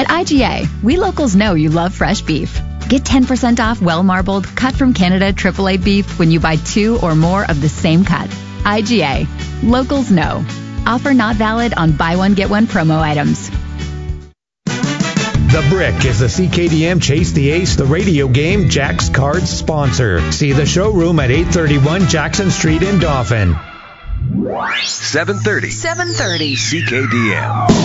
At IGA, we locals know you love fresh beef. Get 10% off well-marbled, cut from Canada AAA beef when you buy 2 or more of the same cut. IGA. Locals know. Offer not valid on buy one, get one promo items. The Brick is the CKDM Chase the Ace, the radio game, Jack's Cards sponsor. See the showroom at 831 Jackson Street in Dauphin. 730 CKDM.